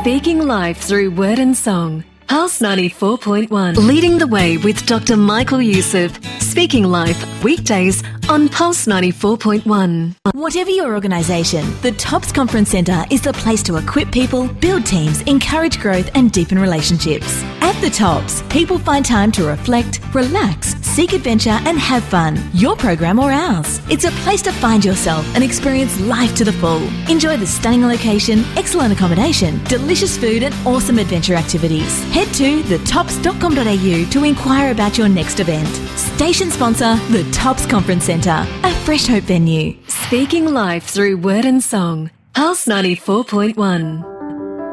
Speaking life through word and song. Pulse 94.1. Leading the way with Dr. Michael Youssef. Speaking life weekdays on Pulse 94.1. Whatever your organisation, the TOPS Conference Centre is the place to equip people, build teams, encourage growth and deepen relationships. At the TOPS, people find time to reflect, relax, seek adventure and have fun. Your program or ours. It's a place to find yourself and experience life to the full. Enjoy the stunning location, excellent accommodation, delicious food and awesome adventure activities. Head to thetops.com.au to inquire about your next event. Station sponsor, the TOPS Conference Centre, a Fresh Hope venue. Speaking life through word and song. Pulse 94.1.